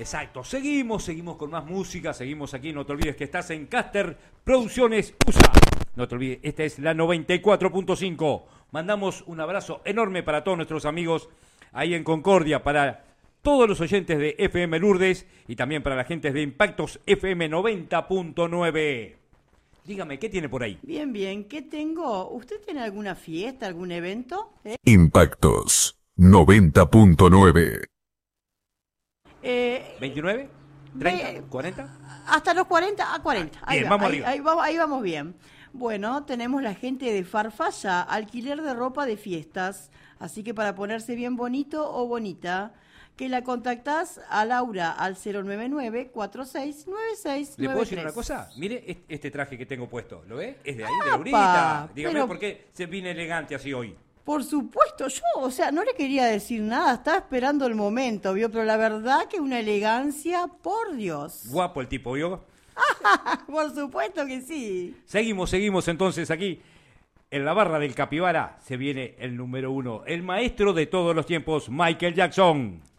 Exacto, seguimos con más música, seguimos aquí, no te olvides que estás en Caster Producciones USA. No te olvides, esta es la 94.5. Mandamos un abrazo enorme para todos nuestros amigos ahí en Concordia, para todos los oyentes de FM Lourdes y también para la gente de Impactos FM 90.9. Dígame, ¿qué tiene por ahí? Bien, bien, ¿qué tengo? ¿Usted tiene alguna fiesta, algún evento? Impactos 90.9. 29, 30, 40. Hasta los 40, a 40. Bien, vamos arriba. Ahí vamos bien. Bueno, tenemos la gente de Farfalla, alquiler de ropa de fiestas. Así que para ponerse bien bonito o bonita, que la contactás a Laura al 099-469693. ¿Le puedo decir una cosa? Mire este traje que tengo puesto, ¿lo ve? Es de ahí, de Laurita. Dígame, pero ¿por qué se viene elegante así hoy? Por supuesto, no le quería decir nada, estaba esperando el momento, ¿vio? Pero la verdad que una elegancia, por Dios. Guapo el tipo, ¿vio? Por supuesto que sí. Seguimos entonces aquí. En la barra del Capibara se viene el número 1, el maestro de todos los tiempos, Michael Jackson.